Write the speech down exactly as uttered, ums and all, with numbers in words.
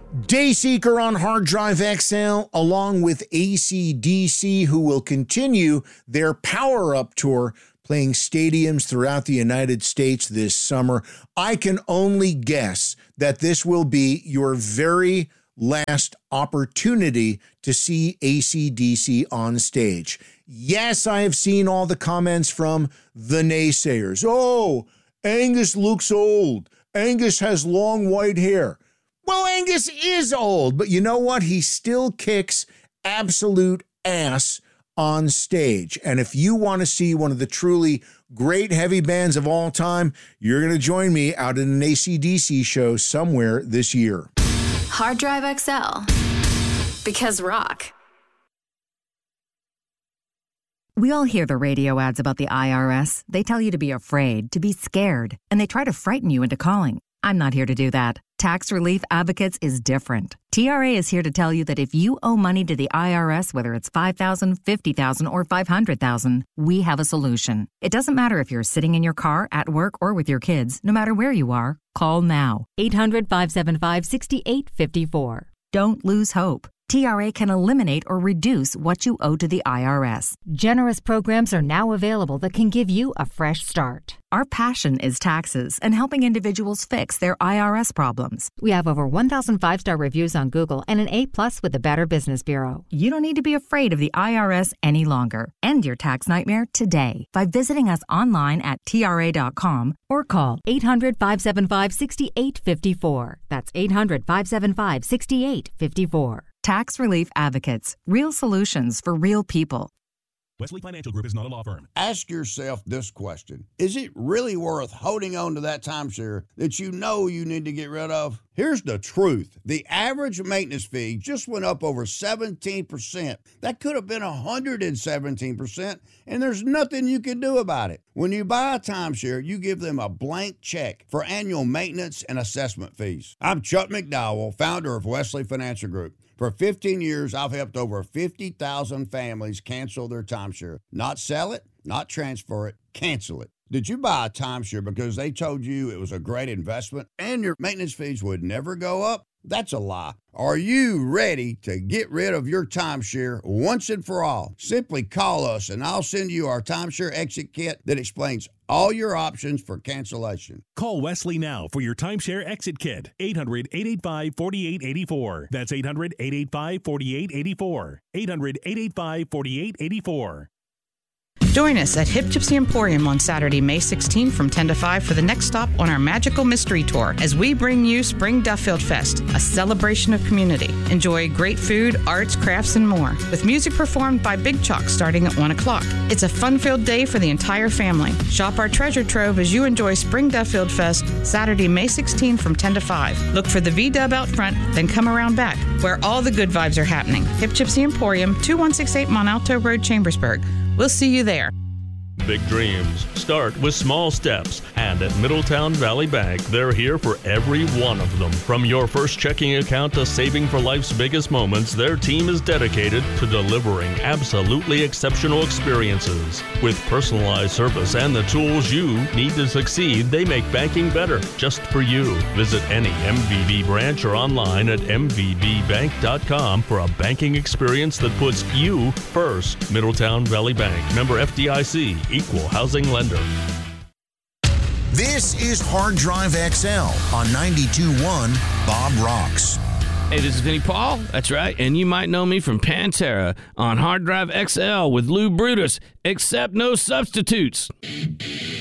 Dayseeker on Hard Drive X L, along with A C D C, who will continue their Power Up Tour, playing stadiums throughout the United States this summer. I can only guess that this will be your very last opportunity to see A C D C on stage. Yes, I have seen all the comments from the naysayers. Oh, Angus looks old. Angus has long white hair. Well, Angus is old, but you know what? He still kicks absolute ass on stage. And if you want to see one of the truly great heavy bands of all time, you're going to join me out at an A C D C show somewhere this year. Hard Drive X L. Because rock. We all hear the radio ads about the I R S. They tell you to be afraid, to be scared, and they try to frighten you into calling. I'm not here to do that. Tax Relief Advocates is different. T R A is here to tell you that if you owe money to the I R S, whether it's five thousand dollars, fifty thousand dollars, or five hundred thousand dollars, we have a solution. It doesn't matter if you're sitting in your car, at work, or with your kids. No matter where you are, call now. eight hundred, five seven five, six eight five four. Don't lose hope. T R A can eliminate or reduce what you owe to the I R S. Generous programs are now available that can give you a fresh start. Our passion is taxes and helping individuals fix their I R S problems. We have over one thousand five-star reviews on Google and an A plus with the Better Business Bureau. You don't need to be afraid of the I R S any longer. End your tax nightmare today by visiting us online at T R A dot com or call eight hundred, five seven five, six eight five four. That's eight hundred, five seven five, six eight five four. Tax Relief Advocates. Real solutions for real people. Wesley Financial Group is not a law firm. Ask yourself this question. Is it really worth holding on to that timeshare that you know you need to get rid of? Here's the truth. The average maintenance fee just went up over seventeen percent. That could have been one hundred seventeen percent, and there's nothing you can do about it. When you buy a timeshare, you give them a blank check for annual maintenance and assessment fees. I'm Chuck McDowell, founder of Wesley Financial Group. For fifteen years, I've helped over fifty thousand families cancel their timeshare. Not sell it, not transfer it, cancel it. Did you buy a timeshare because they told you it was a great investment and your maintenance fees would never go up? That's a lie. Are you ready to get rid of your timeshare once and for all? Simply call us and I'll send you our timeshare exit kit that explains all your options for cancellation. Call Wesley now for your timeshare exit kit. eight hundred, eight eight five, four eight eight four. That's eight hundred, eight eight five, four eight eight four. eight hundred, eight eight five, four eight eight four. Join us at Hip Gypsy Emporium on Saturday, May sixteenth from ten to five for the next stop on our Magical Mystery Tour as we bring you Spring Duffield Fest, a celebration of community. Enjoy great food, arts, crafts, and more, with music performed by Big Chalk starting at one o'clock. It's a fun-filled day for the entire family. Shop our treasure trove as you enjoy Spring Duffield Fest Saturday, May sixteenth from ten to five. Look for the V-Dub out front, then come around back, where all the good vibes are happening. Hip Gypsy Emporium, two one six eight Mont Alto Road, Chambersburg. We'll see you there. Big dreams start with small steps, and at Middletown Valley Bank, they're here for every one of them. From your first checking account to saving for life's biggest moments, their team is dedicated to delivering absolutely exceptional experiences. With personalized service and the tools you need to succeed, they make banking better just for you. Visit any M V B branch or online at m v b bank dot com for a banking experience that puts you first. Middletown Valley Bank, member F D I C, equal housing lender. This is Hard Drive X L on ninety-two point one Bob Rocks. Hey, this is Vinnie Paul. That's right. And you might know me from Pantera on Hard Drive X L with Lou Brutus, except no substitutes.